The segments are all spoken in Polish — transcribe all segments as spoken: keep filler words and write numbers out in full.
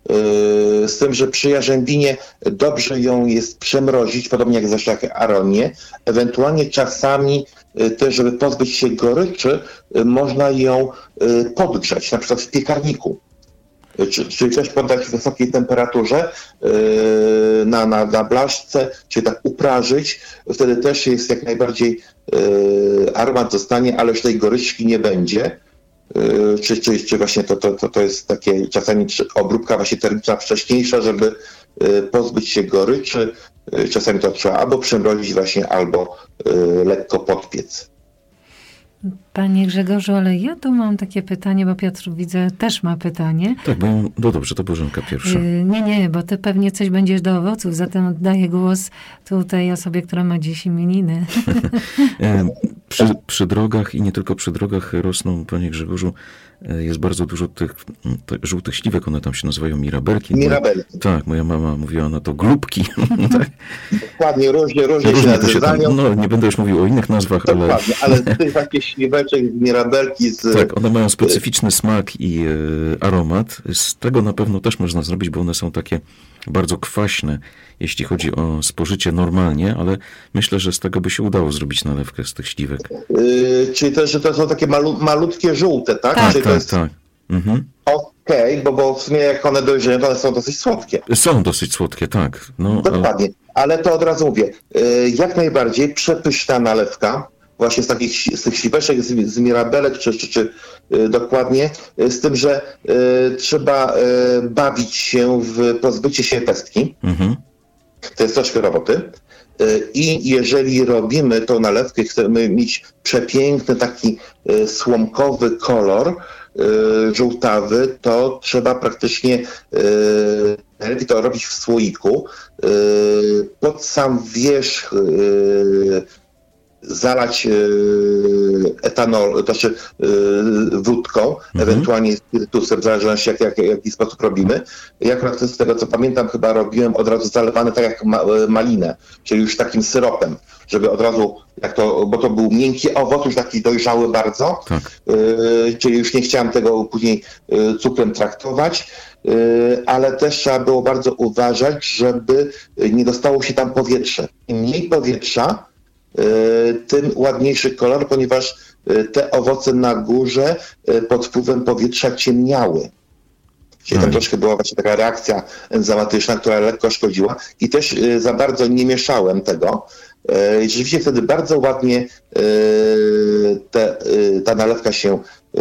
z tym, że przy jarzębinie dobrze ją jest przemrozić, podobnie jak zresztą jak aronię. Ewentualnie czasami też, żeby pozbyć się goryczy, można ją podgrzać, na przykład w piekarniku. Czyli też poddać w wysokiej temperaturze na, na, na blaszce, czyli tak uprażyć. Wtedy też jest jak najbardziej aromat zostanie, ale już tej goryczki nie będzie. Czy, czy, czy właśnie to, to, to, to jest takie czasami obróbka właśnie termiczna wcześniejsza, żeby pozbyć się goryczy. Czasami to trzeba albo przemrozić właśnie, albo lekko podpiec. Panie Grzegorzu, ale ja tu mam takie pytanie, bo Piotr, widzę, też ma pytanie. Tak, bo ja, no dobrze, to Bożenka pierwsza. Yy, nie, nie, bo ty pewnie coś będziesz do owoców, zatem oddaję głos tutaj osobie, która ma dziś imieniny. przy, przy drogach i nie tylko przy drogach rosną, panie Grzegorzu, jest bardzo dużo tych, tych żółtych śliwek, one tam się nazywają mirabelki. Mirabelki. Tak, moja mama mówiła na to glubki. Tak. Dokładnie, różnie, różnie, różnie się nazywają. No, nie będę już mówił o innych nazwach, Dokładnie, ale... ale z tych takich śliweczek, mirabelki z... Tak, one mają specyficzny smak i e, aromat. Z tego na pewno też można zrobić, bo one są takie bardzo kwaśne, jeśli chodzi o spożycie normalnie, ale myślę, że z tego by się udało zrobić nalewkę z tych śliwek. Yy, czyli to, że to są takie malu, malutkie żółte, tak? Tak, czyli tak, to jest... tak. Mhm. Okej, okay, bo, bo w sumie jak one dojrzeją, to one są dosyć słodkie. Są dosyć słodkie, tak. No, Dokładnie, ale to od razu mówię, yy, jak najbardziej przepyszna nalewka, właśnie z takich z tych śliweczek, z, z mirabelek, czy, czy, czy yy, dokładnie, yy, z tym, że yy, trzeba yy, bawić się w pozbycie się pestki. Mhm. To jest troszkę roboty. Yy, I jeżeli robimy tą nalewkę, chcemy mieć przepiękny taki yy, słomkowy kolor, yy, żółtawy, to trzeba praktycznie yy, to robić w słoiku. Yy, pod sam wierzch yy, zalać yy, etanol, to znaczy yy, wódką, mhm. ewentualnie spirytusem, w zależności jak, jak, w jaki sposób robimy. Ja akurat z tego co pamiętam chyba robiłem od razu zalewane tak jak ma, malinę, czyli już takim syropem, żeby od razu, jak to, bo to był miękki owoc, już taki dojrzały bardzo, tak. yy, czyli już nie chciałem tego później yy, cukrem traktować, yy, ale też trzeba było bardzo uważać, żeby nie dostało się tam powietrze. Im mniej powietrza, tym ładniejszy kolor, ponieważ te owoce na górze pod wpływem powietrza ciemniały. Czyli tam troszkę była właśnie taka reakcja enzymatyczna, która lekko szkodziła i też za bardzo nie mieszałem tego. I rzeczywiście wtedy bardzo ładnie te, ta nalewka się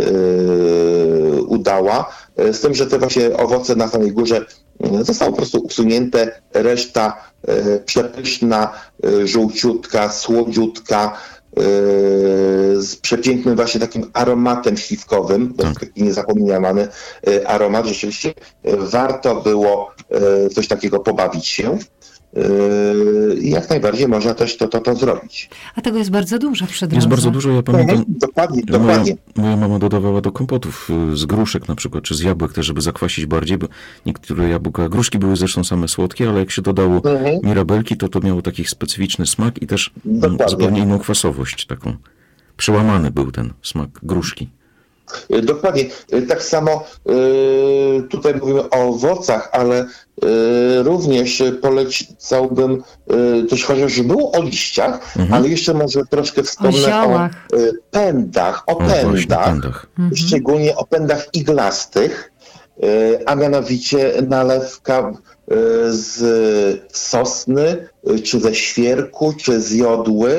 udała. Z tym, że te właśnie owoce na samej górze zostały po prostu usunięte, reszta przepyszna, żółciutka, słodziutka, z przepięknym właśnie takim aromatem śliwkowym, to jest taki niezapomniany aromat, rzeczywiście warto było coś takiego pobawić się. I jak najbardziej można też to, to, to zrobić. A tego jest bardzo dużo przy drodze. Jest bardzo dużo, ja pamiętam. Dokładnie, dokładnie. Moja, moja mama dodawała do kompotów z gruszek na przykład, czy z jabłek też, żeby zakwasić bardziej, bo niektóre jabłka, gruszki były zresztą same słodkie, ale jak się dodało mhm. mirabelki, to to miało taki specyficzny smak i też dokładnie. Zupełnie inną kwasowość taką. Przełamany był ten smak gruszki. Dokładnie. Tak samo y, tutaj mówimy o owocach, ale y, również polecałbym y, też chociaż było o liściach, mhm. ale jeszcze może troszkę wspomnę o, o y, pędach, o, o pędach, pędach. Mhm. Szczególnie o pędach iglastych, y, a mianowicie nalewka y, z sosny, y, czy ze świerku, czy z jodły,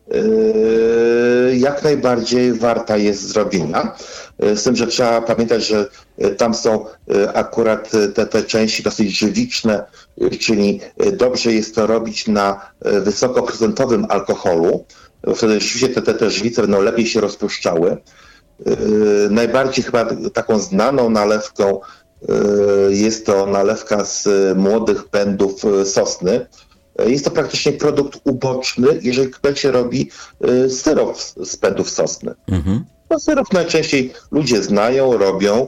jak najbardziej warta jest zrobienia. Z tym, że trzeba pamiętać, że tam są akurat te, te części dosyć żywiczne, czyli dobrze jest to robić na wysokoprocentowym alkoholu. Wtedy rzeczywiście te, te, te żywice będą lepiej się rozpuszczały. Najbardziej chyba taką znaną nalewką jest to nalewka z młodych pędów sosny. Jest to praktycznie produkt uboczny, jeżeli ktoś się robi syrop z pędów sosny. Mhm. No, syrop najczęściej ludzie znają, robią.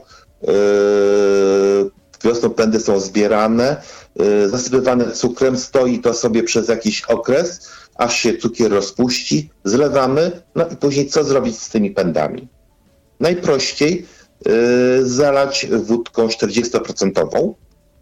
Wiosną pędy są zbierane, zasypywane cukrem, stoi to sobie przez jakiś okres, aż się cukier rozpuści, zlewamy, no i później co zrobić z tymi pędami? Najprościej zalać wódką czterdziestoprocentową.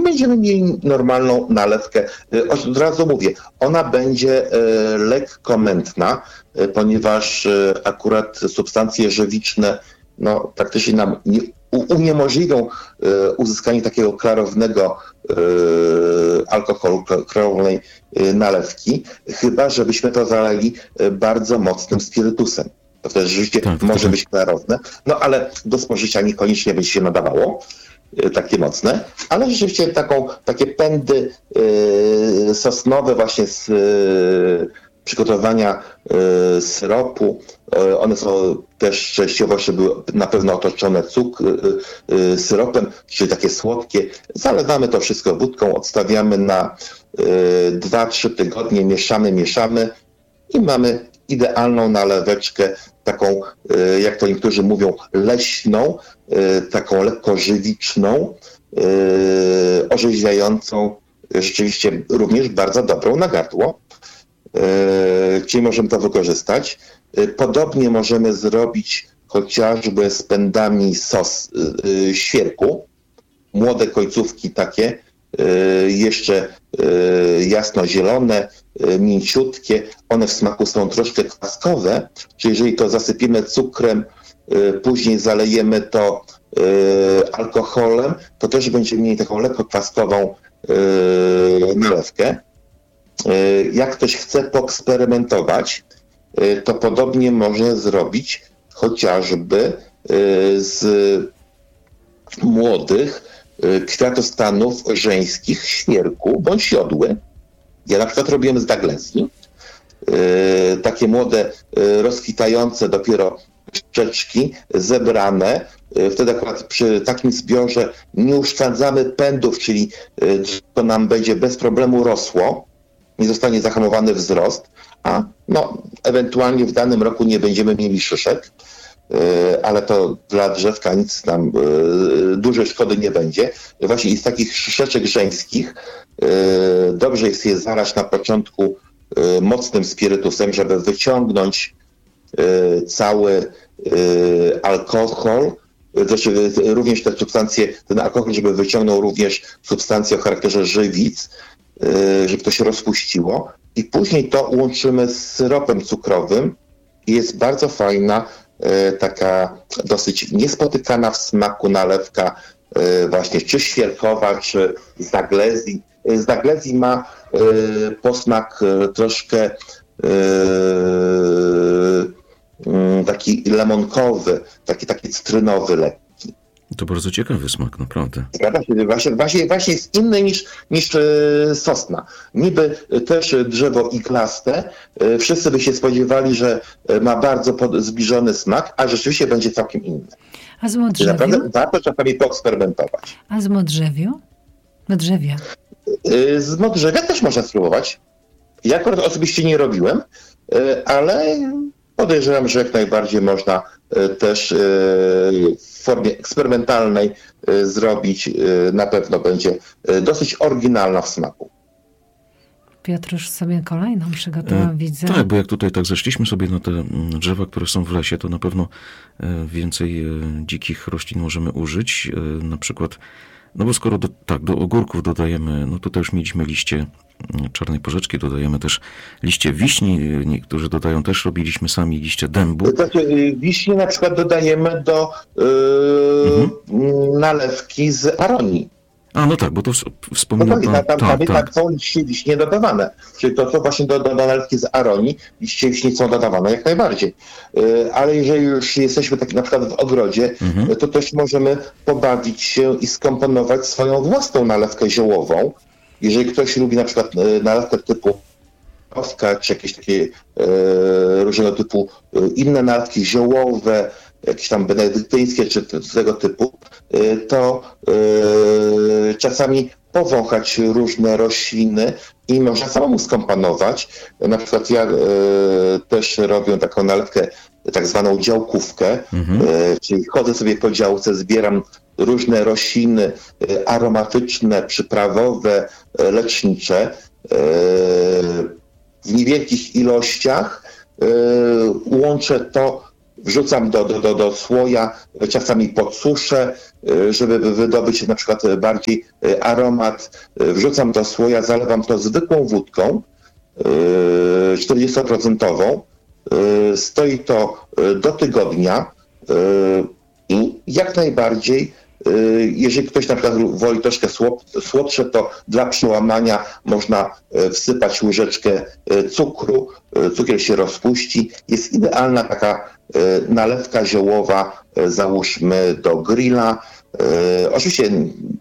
będziemy mieli normalną nalewkę. Od razu mówię, ona będzie lekko mętna, ponieważ akurat substancje żywiczne no, praktycznie nam nie uniemożliwią uzyskanie takiego klarownego alkoholu, klarownej nalewki, chyba żebyśmy to zalali bardzo mocnym spirytusem. To wtedy rzeczywiście tak, może tak. być klarowne, no ale do spożycia niekoniecznie będzie się nadawało, takie mocne, ale rzeczywiście taką, takie pędy yy, sosnowe właśnie z yy, przygotowania yy, syropu, yy, one są też częściowo jeszcze były na pewno otoczone cukr, yy, yy, syropem, czyli takie słodkie. Zalewamy to wszystko wódką, odstawiamy na dwa trzy tygodnie, mieszamy, mieszamy i mamy idealną naleweczkę, taką, jak to niektórzy mówią, leśną, taką lekko żywiczną, orzeźwiającą, rzeczywiście również bardzo dobrą na gardło. Czyli możemy to wykorzystać. Podobnie możemy zrobić chociażby z pędami sos świerku. Młode końcówki takie, jeszcze jasnozielone, mięciutkie, one w smaku są troszkę kwaskowe, czyli jeżeli to zasypimy cukrem, później zalejemy to alkoholem, to też będziemy mieli taką lekko kwaskową nalewkę. Jak ktoś chce poeksperymentować, to podobnie może zrobić chociażby z młodych kwiatostanów żeńskich świerku bądź jodły. Ja na przykład robiłem z Douglesii. Takie młode, rozkwitające dopiero szczeczki, zebrane. Wtedy akurat przy takim zbiorze nie uszczędzamy pędów, czyli to nam będzie bez problemu rosło, nie zostanie zahamowany wzrost, a no, ewentualnie w danym roku nie będziemy mieli szyszek, ale to dla drzewka nic nam dużej szkody nie będzie. Właśnie z takich szyszeczek żeńskich dobrze jest je zalać na początku mocnym spirytusem, żeby wyciągnąć cały alkohol, znaczy również te substancje, ten alkohol, żeby wyciągnął również substancje o charakterze żywic, żeby to się rozpuściło i później to łączymy z syropem cukrowym i jest bardzo fajna, taka dosyć niespotykana w smaku nalewka właśnie czy świerkowa, czy z Douglesii. Z Douglesii ma posmak troszkę taki lemonkowy, taki, taki cytrynowy lekki. To bardzo ciekawy smak, naprawdę. Właśnie, właśnie, właśnie jest inny niż, niż sosna. Niby też drzewo iglaste. Wszyscy by się spodziewali, że ma bardzo pod, zbliżony smak, a rzeczywiście będzie całkiem inny. A z modrzewiu? Naprawdę warto czasami poeksperymentować. A z modrzewiu? Modrzewia. Z modrzewia też można spróbować. Ja akurat osobiście nie robiłem, ale podejrzewam, że jak najbardziej można też w formie eksperymentalnej zrobić. Na pewno będzie dosyć oryginalna w smaku. Piotrusz sobie kolejną przygotował, e, widzę. Tak, bo jak tutaj tak zeszliśmy sobie na te drzewa, które są w lesie, to na pewno więcej dzikich roślin możemy użyć. Na przykład, no bo skoro do, tak, do ogórków dodajemy, no tutaj już mieliśmy liście czarnej porzeczki, dodajemy też liście wiśni, niektórzy dodają też, robiliśmy sami liście dębu. Znaczy, wiśnie na przykład dodajemy do yy, mhm. nalewki z aronii. A, no tak, bo to wspominam no pan... Tam, tam, tak, tam tak. są liście wiśnie dodawane. Czyli to, co właśnie do, do, do nalewki z aronii, liście wiśni są dodawane jak najbardziej. Yy, ale jeżeli już jesteśmy tak na przykład w ogrodzie, mhm. to też możemy pobawić się i skomponować swoją własną nalewkę ziołową. Jeżeli ktoś lubi na przykład nalewkę typu owka, czy jakieś takie e, różnego typu e, inne nalewki ziołowe, jakieś tam benedyktyńskie, czy tego typu, e, to e, czasami powąchać różne rośliny i można samemu skomponować. Na przykład ja e, też robię taką nalewkę, tak zwaną działkówkę, mhm. e, czyli chodzę sobie po działce, zbieram różne rośliny aromatyczne, przyprawowe, lecznicze w niewielkich ilościach. Łączę to wrzucam do, do, do, do słoja, czasami podsuszę, żeby wydobyć na przykład bardziej aromat. Wrzucam do słoja, zalewam to zwykłą wódką czterdzieści procent. Stoi to do tygodnia i jak najbardziej, jeżeli ktoś na przykład woli troszkę słodsze, to dla przełamania można wsypać łyżeczkę cukru, cukier się rozpuści. Jest idealna taka nalewka ziołowa, załóżmy do grilla. Oczywiście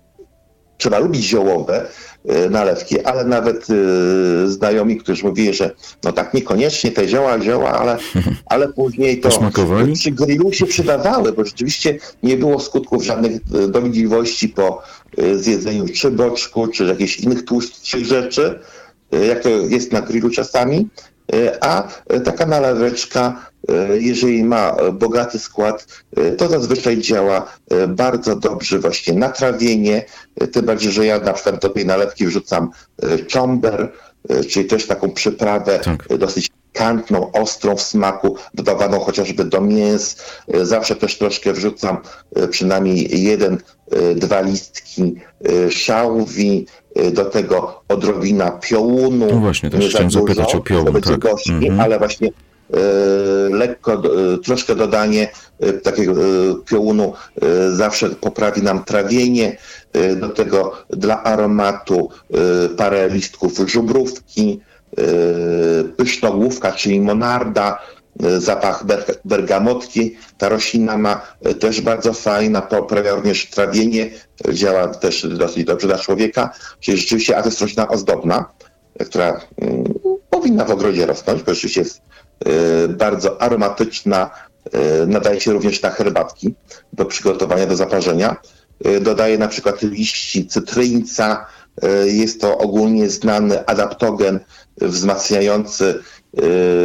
trzeba lubić ziołowe nalewki, ale nawet znajomi, którzy mówili, że no tak niekoniecznie te zioła, zioła, ale, ale później to Posmakowali? Przy grillu się przydawały, bo rzeczywiście nie było skutków żadnych dolegliwości po zjedzeniu czy boczku, czy jakichś innych tłustszych rzeczy, jak to jest na grillu czasami, a taka naleweczka, jeżeli ma bogaty skład, to zazwyczaj działa bardzo dobrze właśnie na trawienie, tym bardziej, że ja na przykład do tej nalewki wrzucam czomber, czyli też taką przyprawę tak. dosyć pikantną, ostrą w smaku, dodawaną chociażby do mięs. Zawsze też troszkę wrzucam przynajmniej jeden, dwa listki szałwi, do tego odrobina piołunu. No właśnie, też chciałem dużo, zapytać o piołun, tak. Gorzki, mm-hmm. ale właśnie e, lekko, e, troszkę dodanie e, takiego e, piołunu e, zawsze poprawi nam trawienie. E, do tego dla aromatu e, parę listków żubrówki, e, pysznogłówka, czyli monarda, e, zapach ber- bergamotki. Ta roślina ma e, też bardzo fajna, poprawia również trawienie, e, działa też dosyć dobrze dla człowieka, czyli rzeczywiście, a to jest roślina ozdobna, e, która e, powinna w ogrodzie rosnąć, bo rzeczywiście jest e, bardzo aromatyczna, e, nadaje się również na herbatki do przygotowania, do zaparzenia. E, dodaje na przykład liści cytryńca, e, jest to ogólnie znany adaptogen wzmacniający e,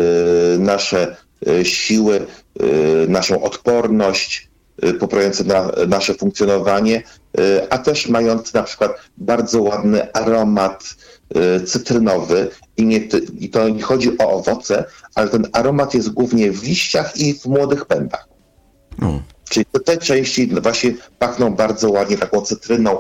nasze e, siły, e, naszą odporność, e, poprawiający na, nasze funkcjonowanie, e, a też mający na przykład bardzo ładny aromat cytrynowy i, nie, i to nie chodzi o owoce, ale ten aromat jest głównie w liściach i w młodych pędach. Mm. Czyli te części właśnie pachną bardzo ładnie taką cytryną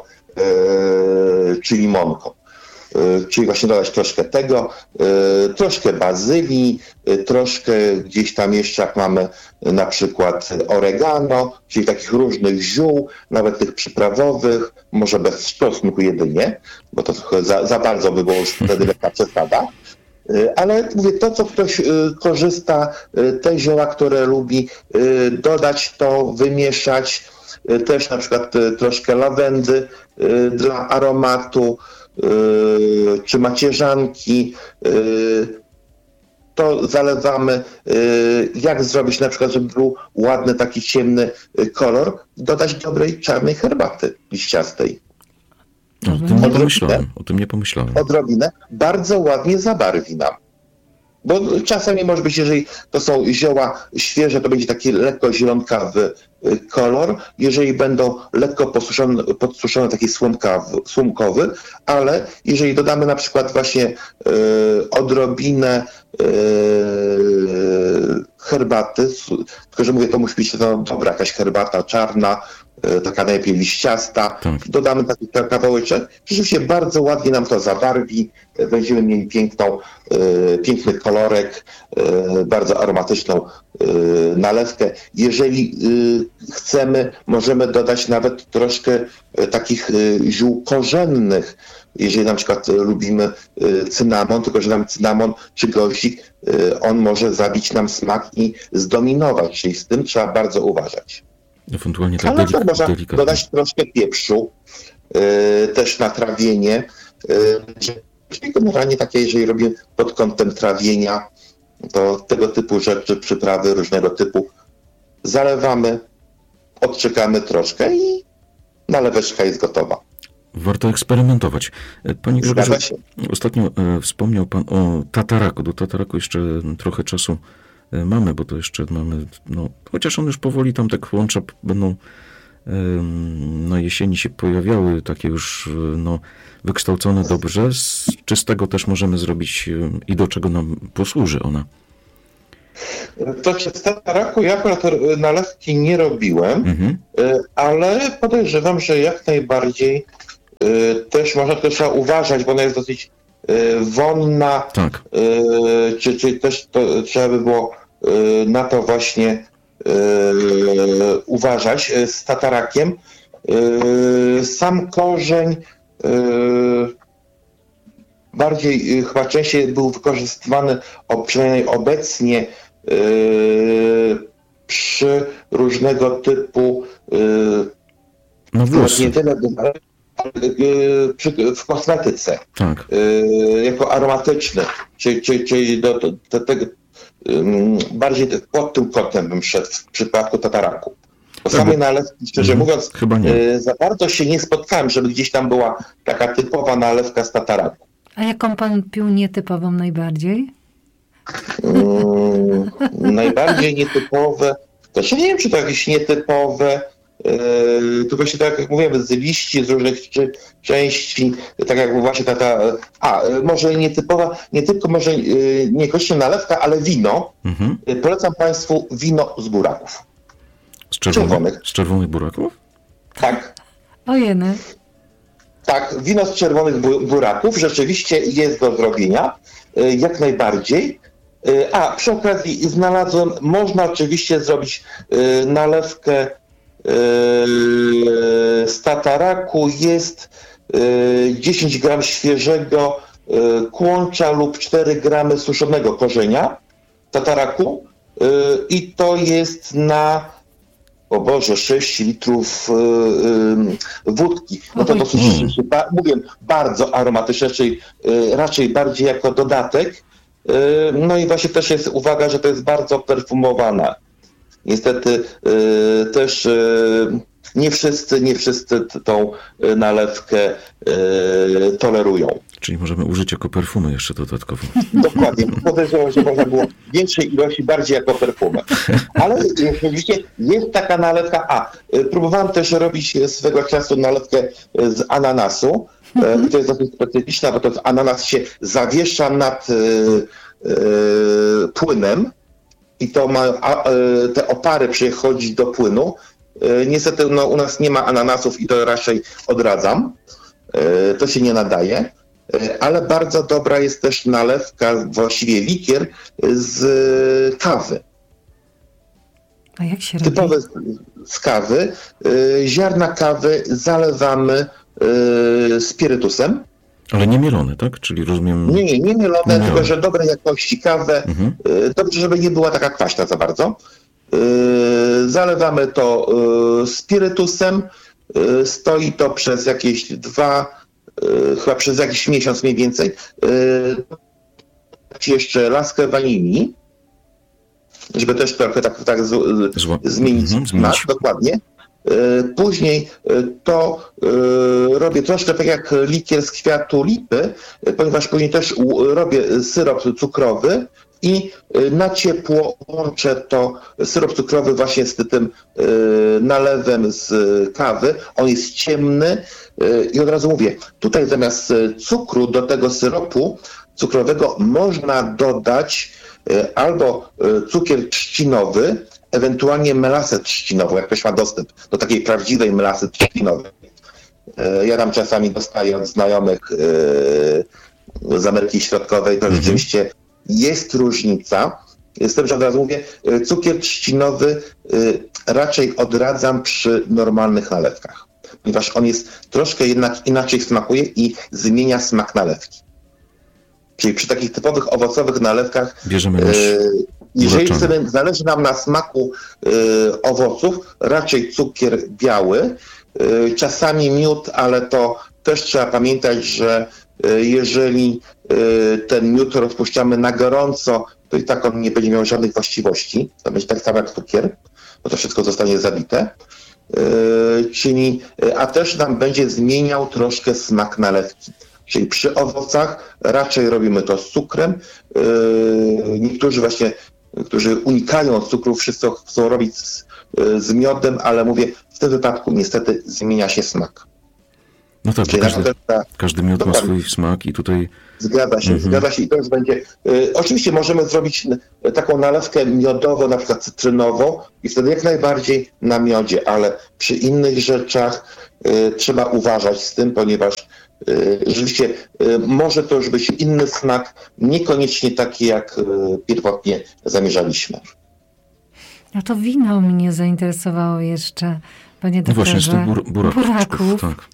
yy, czy limonką. Yy, czyli właśnie dodać troszkę tego, yy, troszkę bazylii, yy, troszkę gdzieś tam jeszcze jak mamy yy, na przykład oregano, czyli takich różnych ziół, nawet tych przyprawowych, może bez czosnku jedynie, bo to trochę za, za bardzo by było już wtedy lekka przesada. Ale mówię, to co ktoś y, korzysta, y, te zioła, które lubi, y, dodać to, wymieszać, y, też na przykład y, troszkę lawendy y, dla aromatu, y, czy macierzanki, y, to zalewamy. Y, jak zrobić na przykład, żeby był ładny, taki ciemny y, kolor, dodać dobrej czarnej herbaty liściastej. O tym nie pomyślałem, o tym nie pomyślałem. Odrobinę, bardzo ładnie zabarwi nam. Bo czasami może być, jeżeli to są zioła świeże, to będzie taki lekko zielonkawy kolor. Jeżeli będą lekko posuszone, podsuszone, taki słomkawy, słomkowy, ale jeżeli dodamy na przykład właśnie y, odrobinę y, herbaty, tylko że mówię, to musi być no, dobra jakaś herbata czarna, taka najlepiej liściasta, tak. Dodamy taki kawałeczek, rzeczywiście bardzo ładnie nam to zabarwi, będziemy mieli piękną, e, piękny kolorek, e, bardzo aromatyczną e, nalewkę. Jeżeli e, chcemy, możemy dodać nawet troszkę e, takich e, ziół korzennych, jeżeli na przykład e, lubimy e, cynamon, tylko że nam cynamon czy goździk, e, on może zabić nam smak i zdominować, czyli z tym trzeba bardzo uważać. Ewentualnie tak ale delik- można delikatnie. dodać troszkę pieprzu, yy, też na trawienie. Yy, czyli generalnie takie, jeżeli robimy pod kątem trawienia, to tego typu rzeczy, przyprawy różnego typu zalewamy, odczekamy troszkę i naleweczka jest gotowa. Warto eksperymentować. Panie Grzegorzu, ostatnio e, wspomniał Pan o tataraku. Do tataraku jeszcze trochę czasu mamy, bo to jeszcze mamy, no, chociaż on już powoli tam te kłącza będą na jesieni się pojawiały, takie już no, wykształcone dobrze. Z czystego też możemy zrobić i do czego nam posłuży ona. To się z tataraku ja akurat nalewki nie robiłem, mhm. ale podejrzewam, że jak najbardziej też można to trzeba uważać, bo ona jest dosyć wonna, tak. czy, czy też to trzeba by było na to właśnie uważać z tatarakiem. Sam korzeń bardziej chyba częściej był wykorzystywany, przynajmniej obecnie, przy różnego typu no nie tyle w kosmetyce, tak. Jako aromatyczny, czyli, czyli, czyli do, do, do tego bardziej pod tym kątem bym szedł w przypadku tataraku. Po tak, samej nalewki, szczerze mm, mówiąc, za bardzo się nie spotkałem, żeby gdzieś tam była taka typowa nalewka z tataraku. A jaką pan pił nietypową najbardziej? Hmm, najbardziej nietypowe, to się nie wiem, czy to jakieś nietypowe, yy, tylko się tak jak mówiłem, z liści, z różnych czy, części, tak jak właśnie ta, ta a może nietypowa, nie tylko może yy, niekoniecznie nalewka, ale wino. Mhm. Yy, polecam Państwu wino z buraków. Z czerwonych? czerwonych. Z czerwonych buraków? Tak. Ojeny. Tak, wino z czerwonych buraków rzeczywiście jest do zrobienia, jak najbardziej. A przy okazji znalazłem, można oczywiście zrobić nalewkę z tataraku. Jest dziesięć gramów świeżego kłącza lub cztery gramy suszonego korzenia tataraku i to jest na o Boże, sześć litrów yy, wódki. No to dosyć, mm. ba, mówię, bardzo aromatyczne, czyli yy, raczej bardziej jako dodatek. Yy, no i właśnie też jest uwaga, że to jest bardzo perfumowana. Niestety yy, też yy, nie wszyscy, nie wszyscy tą nalewkę yy, tolerują. Czyli możemy użyć jako perfumy jeszcze dodatkowo. Dokładnie. Podejrzewam, że można było większej ilości bardziej jako perfumę. Ale oczywiście jest taka nalewka. A, próbowałem też robić swego czasu nalewkę z ananasu. Mm-hmm. To jest dosyć specyficzna, bo to ananas się zawiesza nad y, y, płynem i to ma a, y, te opary przechodzić do płynu. Y, niestety no, u nas nie ma ananasów i to raczej odradzam. Y, to się nie nadaje. Ale bardzo dobra jest też nalewka, właściwie likier z kawy. A jak się robi? Typowe z kawy. Ziarna kawy zalewamy spirytusem. Ale nie mielone, tak? Czyli rozumiem... Nie, nie, nie mielone, nie tylko że dobrej jakości kawę. Mhm. Dobrze, żeby nie była taka kwaśna za bardzo. Zalewamy to spirytusem. Stoi to przez jakieś dwa chyba przez jakiś miesiąc mniej więcej, yy, jeszcze laskę wanilii, żeby też trochę tak, tak z, Zło. zmienić mhm, smak, dokładnie. Yy, później yy, to yy, robię troszkę tak jak likier z kwiatu lipy, yy, ponieważ później też u, robię syrop cukrowy i yy, na ciepło łączę to syrop cukrowy właśnie z tym yy, nalewem z yy, kawy. On jest ciemny. I od razu mówię, tutaj zamiast cukru do tego syropu cukrowego można dodać albo cukier trzcinowy, ewentualnie melasę trzcinową, jak ktoś ma dostęp do takiej prawdziwej melasy trzcinowej. Ja tam czasami dostaję od znajomych z Ameryki Środkowej, to mhm. rzeczywiście jest różnica. Z tym, że od razu mówię, cukier trzcinowy raczej odradzam przy normalnych nalewkach, ponieważ on jest troszkę jednak inaczej smakuje i zmienia smak nalewki. Czyli przy takich typowych owocowych nalewkach, bierzemy już e, jeżeli chcemy, zależy nam na smaku e, owoców, raczej cukier biały, e, czasami miód, ale to też trzeba pamiętać, że e, jeżeli e, ten miód rozpuszczamy na gorąco, to i tak on nie będzie miał żadnych właściwości. To będzie tak samo jak cukier, bo to wszystko zostanie zabite. Yy, czyli, a też nam będzie zmieniał troszkę smak nalewki. Czyli przy owocach raczej robimy to z cukrem. Yy, niektórzy właśnie, którzy unikają cukru, wszyscy chcą robić z, z miodem, ale mówię, w tym wypadku niestety zmienia się smak. No tak, Czyli każdy, ta, każdy miód ma swój smak i tutaj... Zgadza się, mhm. zgadza się i to już będzie... Y, oczywiście możemy zrobić taką nalewkę miodową, na przykład cytrynową i wtedy jak najbardziej na miodzie, ale przy innych rzeczach y, trzeba uważać z tym, ponieważ y, rzeczywiście y, może to już być inny smak, niekoniecznie taki, jak y, pierwotnie zamierzaliśmy. No to wino mnie zainteresowało jeszcze, panie doktorze. Właśnie z tych bur- buraków. buraków. Tak.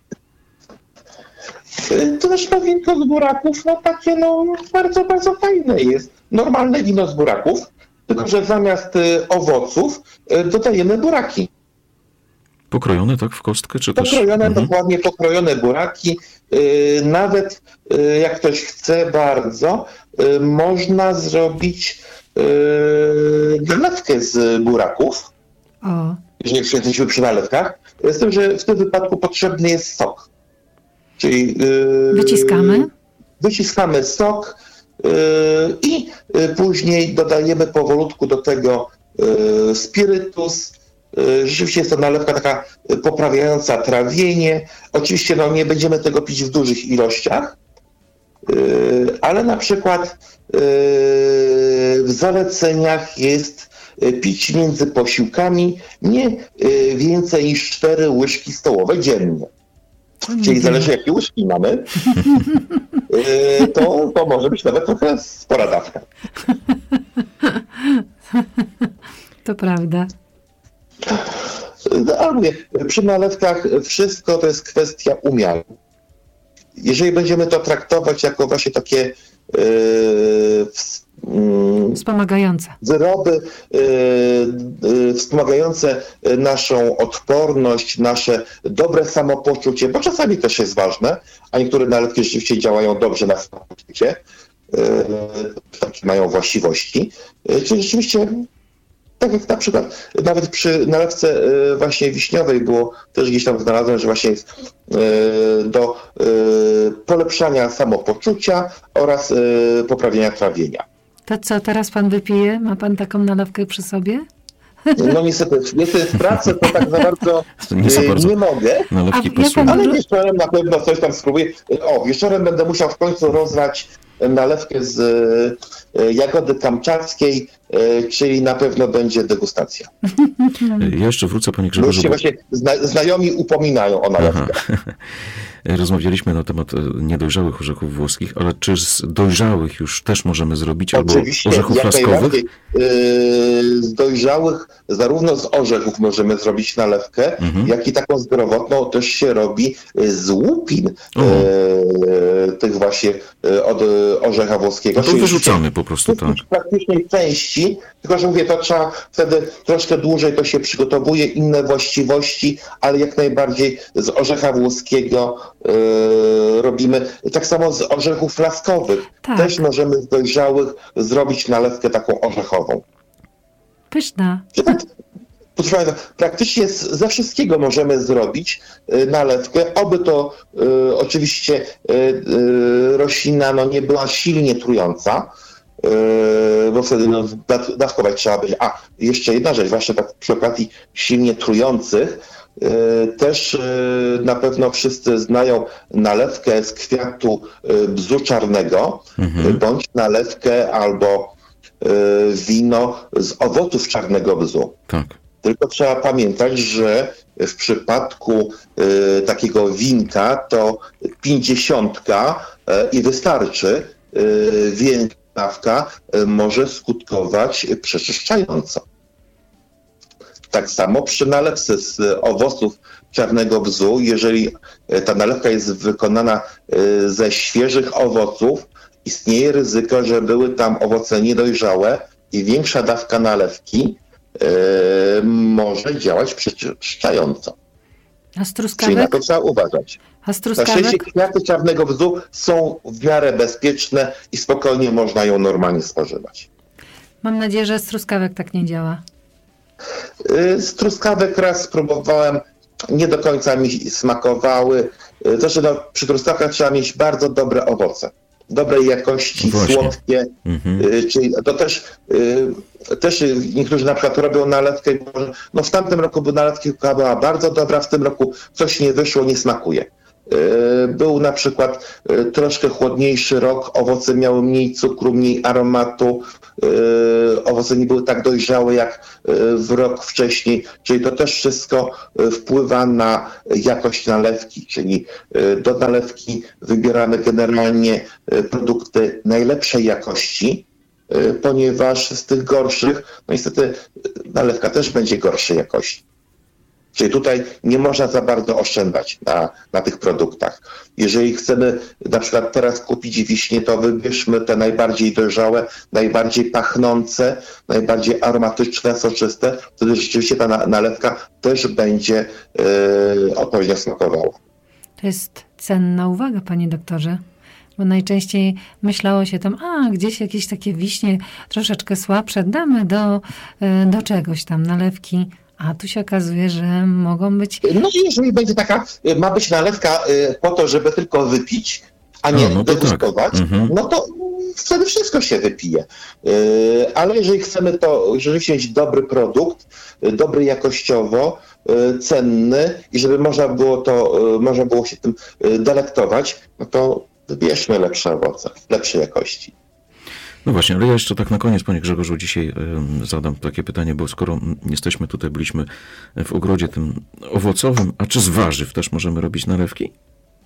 To też to winko z buraków, no takie no bardzo, bardzo fajne jest. Normalne wino z buraków, tylko że zamiast y, owoców y, dodajemy buraki. Pokrojone tak w kostkę, czy też... Pokrojone, Mhm. dokładnie pokrojone buraki. Y, nawet y, jak ktoś chce bardzo, y, można zrobić y, nalewkę z buraków, O. jeżeli jesteśmy przy nalewkach, z tym, że w tym wypadku potrzebny jest sok. Czyli yy, Wyciskamy? Wyciskamy sok yy, i yy, później dodajemy powolutku do tego yy, spirytus. Yy, rzeczywiście jest to nalewka taka poprawiająca trawienie. Oczywiście no, nie będziemy tego pić w dużych ilościach, yy, ale na przykład yy, w zaleceniach jest pić między posiłkami nie yy, więcej niż cztery łyżki stołowe dziennie. Czyli zależy, jakie łyżki mamy, to, to może być nawet trochę spora dawka. To prawda. No, ale mówię, przy nalewkach wszystko to jest kwestia umiaru. Jeżeli będziemy to traktować jako właśnie takie yy, yy, Wspomagające. wyroby yy, yy, wspomagające naszą odporność, nasze dobre samopoczucie, bo czasami też jest ważne, a niektóre nalewki rzeczywiście działają dobrze na samopoczucie, yy, takie mają właściwości. Yy, czyli rzeczywiście, tak jak na przykład nawet przy nalewce yy, właśnie wiśniowej było, też gdzieś tam znalazłem, że właśnie jest yy, do yy, polepszania samopoczucia oraz yy, poprawienia trawienia. To co, teraz pan wypije? Ma pan taką nalewkę przy sobie? No niestety, niestety w pracy to tak za bardzo nie, za bardzo nie mogę, nalewki A pasują. ale wieczorem na pewno coś tam spróbuję. O, wieczorem będę musiał w końcu rozlać nalewkę z e, jagody kamczackiej, e, czyli na pewno będzie degustacja. Ja jeszcze wrócę, panie Już Grzegorzu. się Bo... właśnie zna, znajomi upominają o nalewkę. Aha. Rozmawialiśmy na temat niedojrzałych orzechów włoskich, ale czy z dojrzałych już też możemy zrobić? Albo Oczywiście, orzechów jak laskowych? najbardziej. Yy, z dojrzałych, zarówno z orzechów możemy zrobić nalewkę, Mhm. jak i taką zdrowotną też się robi z łupin yy, tych właśnie yy, od yy, orzecha włoskiego. No to Czyli wyrzucamy po prostu, tak. w praktycznej części, tylko że mówię, to trzeba wtedy troszkę dłużej to się przygotowuje, inne właściwości, ale jak najbardziej z orzecha włoskiego yy, robimy. Tak samo z orzechów laskowych. Tak. Też możemy z dojrzałych zrobić nalewkę taką orzechową. Pyszna. Proszę Państwa, praktycznie z, ze wszystkiego możemy zrobić y, nalewkę, oby to y, oczywiście y, y, roślina no, nie była silnie trująca, y, bo wtedy no, dawkować trzeba będzie. A, jeszcze jedna rzecz, właśnie tak przy okazji silnie trujących, y, też y, na pewno wszyscy znają nalewkę z kwiatu y, bzu czarnego, Mhm. y, bądź nalewkę albo y, wino z owoców czarnego bzu. Tak. Tylko trzeba pamiętać, że w przypadku y, takiego winka to pięćdziesiątka y, i wystarczy. Y, większa dawka y, może skutkować przeczyszczająco. Tak samo przy nalewce z owoców czarnego bzu, jeżeli y, ta nalewka jest wykonana y, ze świeżych owoców, istnieje ryzyko, że były tam owoce niedojrzałe i większa dawka nalewki Yy, może działać przeczyszczająco. A z Czyli na truskawek? to trzeba uważać. A z Na szczęście truskawek? kwiaty czarnego bzu są w miarę bezpieczne i spokojnie można ją normalnie spożywać. Mam nadzieję, że z truskawek tak nie działa. Yy, z truskawek raz spróbowałem, nie do końca mi smakowały. Yy, to, że no, przy truskawkach trzeba mieć bardzo dobre owoce. Dobrej jakości, Właśnie. słodkie, Mhm. y, czyli to też, y, też niektórzy na przykład robią nalewkę i może, no w tamtym roku by nalewka była bardzo dobra, w tym roku coś nie wyszło, nie smakuje. Był na przykład troszkę chłodniejszy rok, owoce miały mniej cukru, mniej aromatu, owoce nie były tak dojrzałe jak w rok wcześniej, czyli to też wszystko wpływa na jakość nalewki, czyli do nalewki wybieramy generalnie produkty najlepszej jakości, ponieważ z tych gorszych, no niestety nalewka też będzie gorszej jakości. Czyli tutaj nie można za bardzo oszczędzać na, na tych produktach. Jeżeli chcemy na przykład teraz kupić wiśnie, to wybierzmy te najbardziej dojrzałe, najbardziej pachnące, najbardziej aromatyczne, soczyste. Wtedy rzeczywiście ta nalewka też będzie yy, odpowiednio smakowała. To jest cenna uwaga, panie doktorze. Bo najczęściej myślało się tam, a gdzieś jakieś takie wiśnie troszeczkę słabsze, damy do, do czegoś tam nalewki. A tu się okazuje, że mogą być... No i jeżeli będzie taka, ma być nalewka po to, żeby tylko wypić, a nie no, no degustować, tak. mhm. no to wtedy wszystko się wypije. Ale jeżeli chcemy to, żeby wziąć dobry produkt, dobry jakościowo, cenny i żeby można było to, można było się tym delektować, no to wybierzmy lepsze owoce, lepszej jakości. No właśnie, ale ja jeszcze tak na koniec, panie Grzegorzu, dzisiaj y, zadam takie pytanie, bo skoro jesteśmy tutaj, byliśmy w ogrodzie tym owocowym, a czy z warzyw też możemy robić nalewki?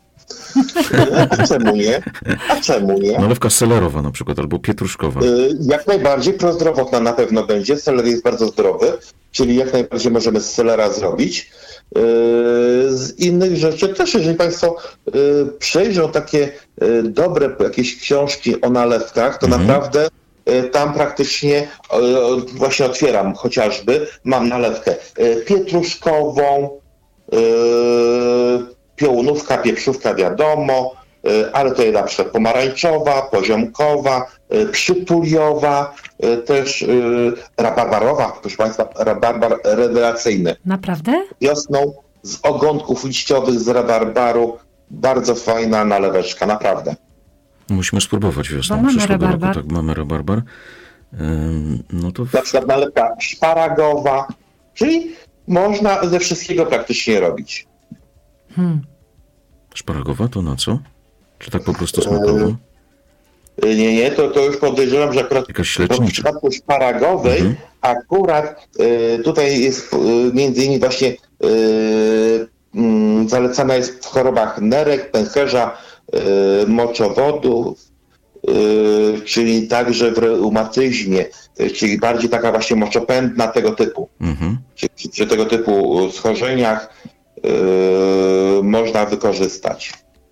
A czemu nie? A czemu nie? Nalewka selerowa na przykład, albo pietruszkowa. Y, jak najbardziej prozdrowotna na pewno będzie. Seler jest bardzo zdrowy, czyli jak najbardziej możemy z selera zrobić. Y, z innych rzeczy też, jeżeli państwo y, przejrzą takie y, dobre jakieś książki o nalewkach, to mhm. naprawdę y, tam praktycznie y, właśnie otwieram chociażby, mam nalewkę y, pietruszkową, y, piołunówka, pieprzówka wiadomo, ale to jest na przykład pomarańczowa, poziomkowa, przytuliowa, też rabarbarowa, proszę państwa, rabarbar rewelacyjny. Naprawdę? Wiosną z ogonków liściowych z rabarbaru, bardzo fajna naleweczka, naprawdę. Musimy spróbować wiosną przyszłego roku, tak, mamy rabarbar. No to... Na przykład nalewka szparagowa, czyli można ze wszystkiego praktycznie robić. Hmm. Szparagowa to na co? Czy tak po prostu smakowo? Yy, nie, nie, to, to już podejrzewam, że akurat w przypadku szparagowej mhm. akurat yy, tutaj jest yy, między innymi właśnie yy, yy, zalecana jest w chorobach nerek, pęcherza, yy, moczowodów, yy, czyli także w reumatyzmie, yy, czyli bardziej taka właśnie moczopędna tego typu. Mhm. Czyli przy, przy tego typu schorzeniach Yy, można wykorzystać.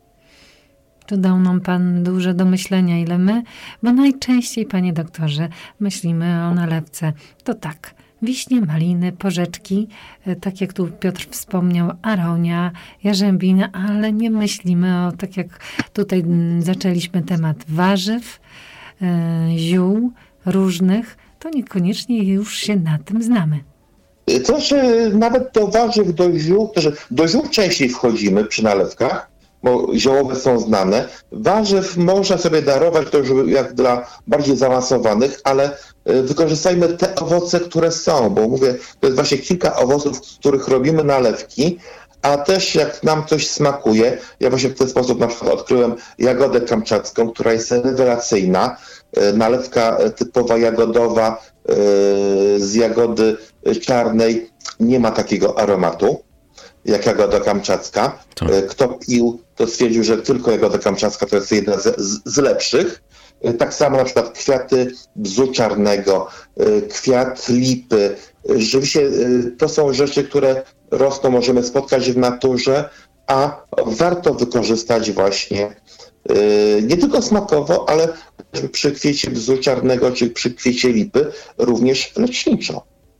Tu dał nam pan dużo do myślenia, ile my, bo najczęściej, panie doktorze, myślimy o nalewce. To tak, wiśnie, maliny, porzeczki, tak jak tu Piotr wspomniał, aronia, jarzębina, ale nie myślimy o, tak jak tutaj zaczęliśmy temat warzyw, yy, ziół różnych, to niekoniecznie już się na tym znamy. To, że nawet do warzyw, do ziół, to, że do ziół częściej wchodzimy przy nalewkach, bo ziołowe są znane. Warzyw można sobie darować, to już jak dla bardziej zaawansowanych, ale wykorzystajmy te owoce, które są, bo mówię, to jest właśnie kilka owoców, z których robimy nalewki, a też jak nam coś smakuje, ja właśnie w ten sposób na przykład odkryłem jagodę kamczacką, która jest rewelacyjna, nalewka typowa jagodowa z jagody czarnej nie ma takiego aromatu jak jagoda kamczacka. Tak. Kto pił, to stwierdził, że tylko jagoda kamczacka to jest jedna z, z, z lepszych. Tak samo na przykład kwiaty bzu czarnego, kwiat lipy. Rzeczywiście to są rzeczy, które rosną, możemy spotkać w naturze, a warto wykorzystać właśnie nie tylko smakowo, ale przy kwiecie bzu czarnego czy przy kwiecie lipy również leczniczo.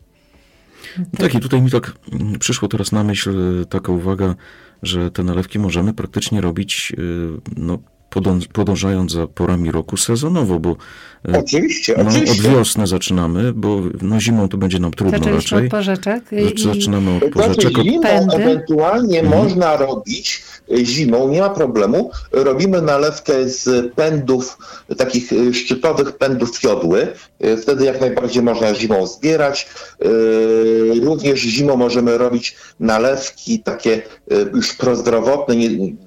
Tak, i tutaj mi tak przyszło teraz na myśl taka uwaga, że te nalewki możemy praktycznie robić no, podąż, podążając za porami roku sezonowo, bo oczywiście, no, oczywiście. od wiosny zaczynamy, bo no, zimą to będzie nam trudno Zaczęliśmy raczej. od porzeczek. I... Zaczynamy od Znaczy, porzeczek. Od... Zimą Pędy. ewentualnie Mhm. można robić, zimą nie ma problemu, robimy nalewkę z pędów, takich szczytowych pędów jodły, wtedy jak najbardziej można zimą zbierać. Również zimą możemy robić nalewki takie już prozdrowotne,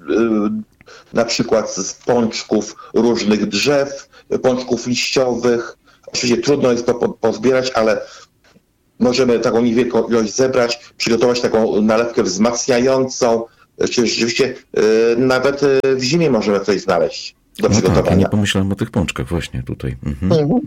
na przykład z pączków różnych drzew, pączków liściowych. Oczywiście trudno jest to pozbierać, ale możemy taką niewielką ilość zebrać, przygotować taką nalewkę wzmacniającą. Czyli rzeczywiście nawet w zimie możemy coś znaleźć do No przygotowania. tak, ja nie pomyślałem o tych pączkach właśnie tutaj. Mhm. Mhm.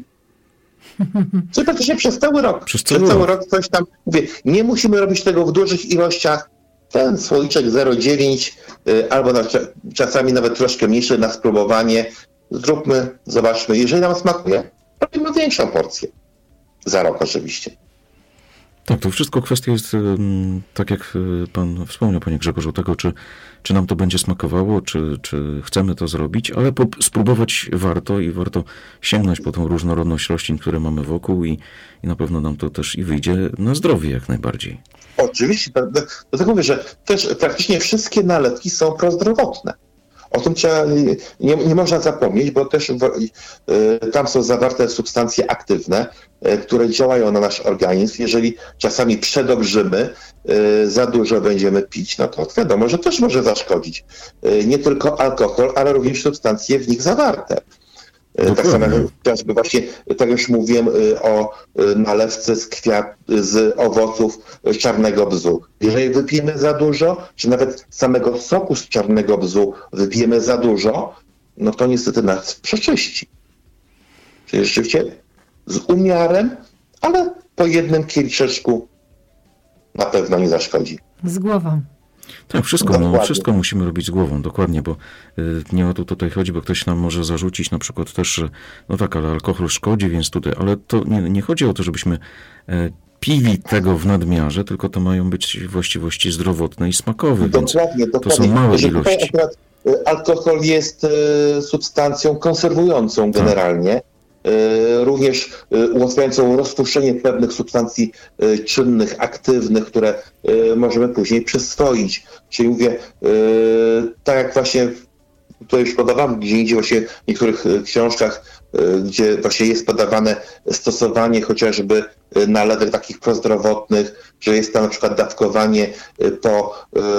Czyli praktycznie przez cały rok. Przez Przez cały cały rok. rok coś tam, mówię, nie musimy robić tego w dużych ilościach. Ten słoiczek zero przecinek dziewięć albo na, czasami nawet troszkę mniejszy na spróbowanie. Zróbmy, zobaczmy. Jeżeli nam smakuje, robimy większą porcję. Za rok oczywiście. Tak, to wszystko kwestia jest, tak jak pan wspomniał, panie Grzegorzu, tego, czy, czy nam to będzie smakowało, czy, czy chcemy to zrobić, ale po, spróbować warto i warto sięgnąć po tą różnorodność roślin, które mamy wokół i, i na pewno nam to też i wyjdzie na zdrowie jak najbardziej. Oczywiście, dlatego mówię, że też praktycznie wszystkie nalewki są prozdrowotne. O tym trzeba, nie, nie można zapomnieć, bo też w, y, tam są zawarte substancje aktywne, y, które działają na nasz organizm. Jeżeli czasami przedobrzymy, y, za dużo będziemy pić, no to wiadomo, że też może zaszkodzić. Y, nie tylko alkohol, ale również substancje w nich zawarte. Dokładnie. Tak samo chociażby właśnie, tak już mówiłem o nalewce z kwiat, z owoców czarnego bzu. Jeżeli wypijemy za dużo, czy nawet samego soku z czarnego bzu wypijemy za dużo, no to niestety nas przeczyści. Czyli rzeczywiście z umiarem, ale po jednym kieliszeczku na pewno nie zaszkodzi. Z głową. Tak, wszystko, no, Dokładnie. wszystko musimy robić z głową, dokładnie, bo y, nie o to tutaj chodzi, bo ktoś nam może zarzucić na przykład też, że no tak, ale alkohol szkodzi, więc tutaj, ale to nie, nie chodzi o to, żebyśmy e, pili tego w nadmiarze, tylko to mają być właściwości zdrowotne i smakowe, więc Dokładnie, dokładnie. to są małe Że tutaj ilości. akurat y, alkohol jest y, substancją konserwującą Tak. generalnie, y, również y, ułatwiającą rozpuszczenie pewnych substancji y, czynnych, aktywnych, które y, możemy później przyswoić. Czyli mówię, y, tak jak właśnie to już podawałem gdzie indziej właśnie w niektórych y, książkach, y, gdzie właśnie jest podawane stosowanie chociażby y, nalewek takich prozdrowotnych, że jest tam na przykład dawkowanie y, po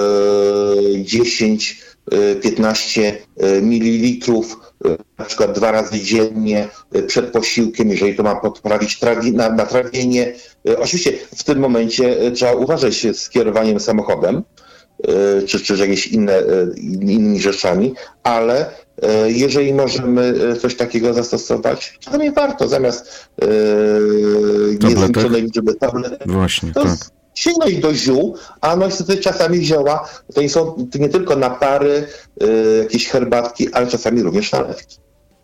y, dziesięć piętnaście mililitrów, y, na przykład dwa razy dziennie y, przed posiłkiem, jeżeli to ma poprawić trawi, na, natrawienie. Y, Oczywiście w tym momencie y, trzeba uważać z kierowaniem samochodem, y, czy, czy jakimiś inne, y, innymi rzeczami, ale y, jeżeli możemy y, coś takiego zastosować, czasami warto zamiast y, niezliczonej liczby tabletek, Właśnie, to tak. sięgnąć do ziół, a no niestety czasami zioła to nie są to nie tylko napary, y, jakieś herbatki, ale czasami również nalewki.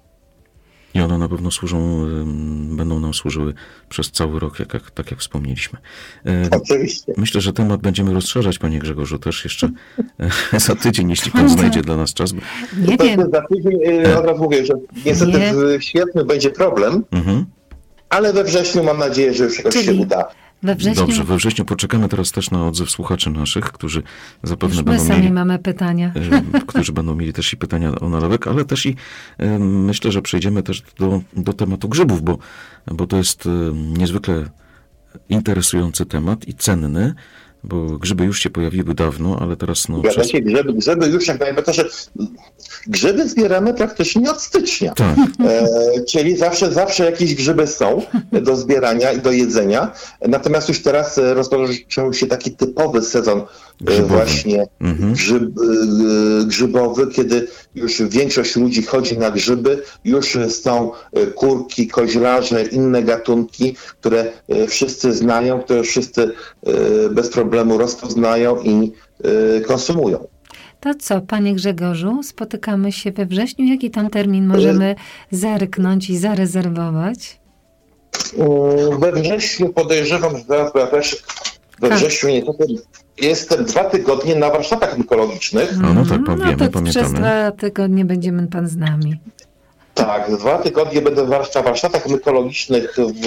I one na pewno służą, ym, będą nam służyły przez cały rok, jak, jak, tak jak wspomnieliśmy. E, Oczywiście. Myślę, że temat będziemy rozszerzać, panie Grzegorzu, też jeszcze e, za tydzień, jeśli pan znajdzie dla nas czas. Nie To wiem. za tydzień, y, od razu mówię, że niestety Nie. w sierpniu będzie problem, Mhm. ale we wrześniu mam nadzieję, że już jakoś Czyli się uda. We wrześniu Dobrze, we wrześniu poczekamy teraz też na odzew słuchaczy naszych, którzy zapewne już my będą sami mieli, mamy pytania. e, którzy będą mieli też i pytania o nalewek, ale też i e, myślę, że przejdziemy też do, do tematu grzybów, bo, bo to jest e, niezwykle interesujący temat i cenny, bo grzyby już się pojawiły dawno, ale teraz no przez... Wiadomo, grzyby, grzyby już jak najbardziej, że grzyby zbieramy praktycznie od stycznia. Tak, E, czyli zawsze, zawsze jakieś grzyby są do zbierania i do jedzenia. Natomiast już teraz e, rozpoczął się taki typowy sezon e, Grzybowy. właśnie Mhm. grzyb, e, grzybowy, kiedy już większość ludzi chodzi na grzyby. Już są e, kurki, koźlarze, inne gatunki, które e, wszyscy znają, które wszyscy e, bez problemu rozpoznają i e, konsumują. To co, panie Grzegorzu, spotykamy się we wrześniu. Jaki tam termin możemy zerknąć i zarezerwować? We wrześniu podejrzewam, że zaraz, bo ja też we Tak. wrześniu niestety jestem dwa tygodnie na warsztatach mykologicznych. A no tak, no wiemy, to pamiętamy. przez dwa tygodnie będziemy pan z nami. Tak, dwa tygodnie będę na warsztatach mykologicznych w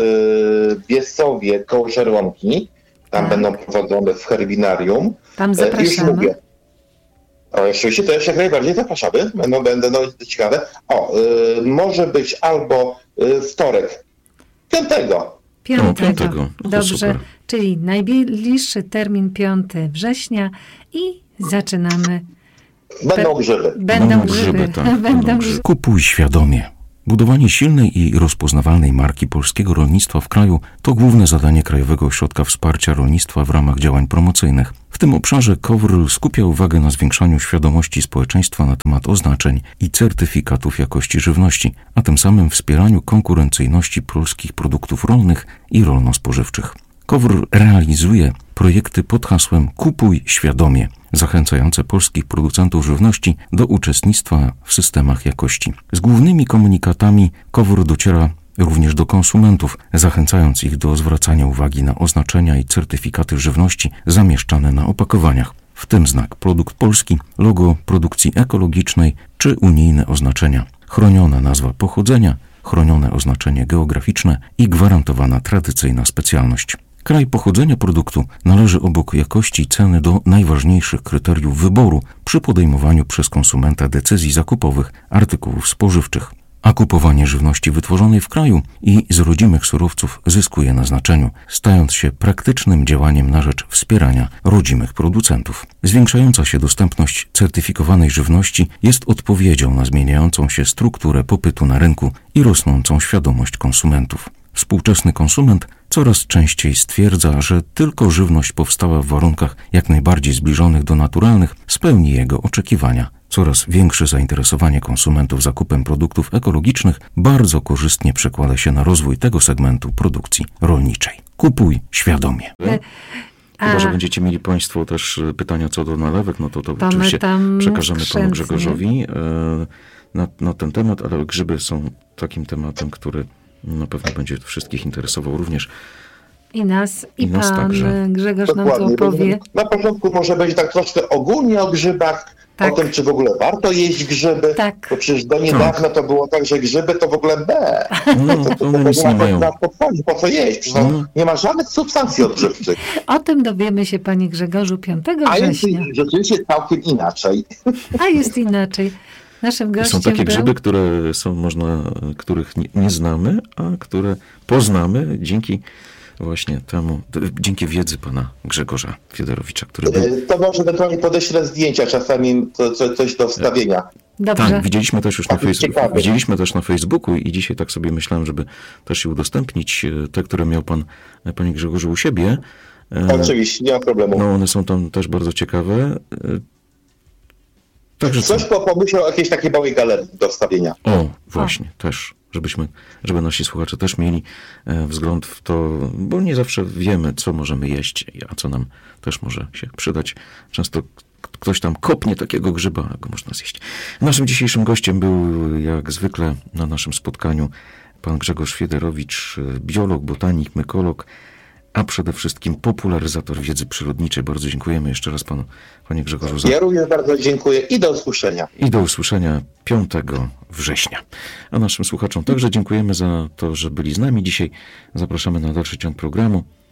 y, Biesowie koło Żerłomki. Tam tak. będą prowadzone w herbinarium. Tam zapraszamy. Już mówię. O, oczywiście też jak najbardziej zapraszamy. Będą, będą no, ciekawe. O, y, może być albo y, wtorek, piątego. Piątego. No, piątego. No to Dobrze, super. czyli najbliższy termin piątego września i zaczynamy. Będą grzyby. Będą Będą grzyby. grzyby, tak, Będą będą grzyby. Kupuj świadomie. Budowanie silnej i rozpoznawalnej marki polskiego rolnictwa w kraju to główne zadanie Krajowego Ośrodka Wsparcia Rolnictwa w ramach działań promocyjnych. W tym obszarze KOWR skupia uwagę na zwiększaniu świadomości społeczeństwa na temat oznaczeń i certyfikatów jakości żywności, a tym samym wspieraniu konkurencyjności polskich produktów rolnych i rolno-spożywczych. KOWR realizuje projekty pod hasłem Kupuj świadomie, zachęcające polskich producentów żywności do uczestnictwa w systemach jakości. Z głównymi komunikatami KOWR dociera również do konsumentów, zachęcając ich do zwracania uwagi na oznaczenia i certyfikaty żywności zamieszczane na opakowaniach, w tym znak produkt polski, logo produkcji ekologicznej czy unijne oznaczenia, chroniona nazwa pochodzenia, chronione oznaczenie geograficzne i gwarantowana tradycyjna specjalność. Kraj pochodzenia produktu należy obok jakości i ceny do najważniejszych kryteriów wyboru przy podejmowaniu przez konsumenta decyzji zakupowych artykułów spożywczych. A kupowanie żywności wytworzonej w kraju i z rodzimych surowców zyskuje na znaczeniu, stając się praktycznym działaniem na rzecz wspierania rodzimych producentów. Zwiększająca się dostępność certyfikowanej żywności jest odpowiedzią na zmieniającą się strukturę popytu na rynku i rosnącą świadomość konsumentów. Współczesny konsument coraz częściej stwierdza, że tylko żywność powstała w warunkach jak najbardziej zbliżonych do naturalnych spełni jego oczekiwania. Coraz większe zainteresowanie konsumentów zakupem produktów ekologicznych bardzo korzystnie przekłada się na rozwój tego segmentu produkcji rolniczej. Kupuj świadomie. A, Chyba że będziecie mieli Państwo też pytania co do nalewek, no to to, to oczywiście tam przekażemy Panu chętnie. Grzegorzowi e, na, na ten temat, ale grzyby są takim tematem, który na pewno będzie wszystkich interesował również. I nas, i, I nas pan także. Grzegorz nam tu Dokładnie. opowie. Na początku może być tak troszkę ogólnie o grzybach, Tak. o tym, czy w ogóle warto jeść grzyby, Tak. bo przecież do niedawna to było tak, że grzyby to w ogóle B. No, to one To nic nie nie ma mają. na podchodzić, po co jeść? Przecież No. tam nie ma żadnych substancji odżywczych. O tym dowiemy się, panie Grzegorzu, piątego A jest września. rzeczywiście całkiem inaczej. A jest inaczej. Naszym gościem Są takie był... grzyby, które są można, których nie, nie znamy, a które poznamy dzięki właśnie temu, dzięki wiedzy pana Grzegorza Fiedorowicza, który był... To może ewentualnie podeślę zdjęcia, czasami to, co, coś do wstawienia. Dobrze. Tak, widzieliśmy też już na Tak, Facebooku, ciekawe. widzieliśmy też na Facebooku i dzisiaj tak sobie myślałem, żeby też je udostępnić, te, które miał pan, panie Grzegorzu, u siebie. Oczywiście, nie ma problemu. No one są tam też bardzo ciekawe. Także co? Coś po pomyślał o jakiejś takiej małej galerii do wstawienia. O, właśnie, też, żebyśmy, żeby nasi słuchacze też mieli e, wzgląd w to, bo nie zawsze wiemy, co możemy jeść, a co nam też może się przydać. Często k- ktoś tam kopnie takiego grzyba, a go można zjeść. Naszym dzisiejszym gościem był, jak zwykle na naszym spotkaniu, pan Grzegorz Fiedorowicz, biolog, botanik, mykolog, a przede wszystkim popularyzator wiedzy przyrodniczej. Bardzo dziękujemy jeszcze raz panu, panie Grzegorzu, za... Ja również bardzo dziękuję i do usłyszenia. I do usłyszenia piątego września. A naszym słuchaczom także dziękujemy za to, że byli z nami dzisiaj. Zapraszamy na dalszy ciąg programu.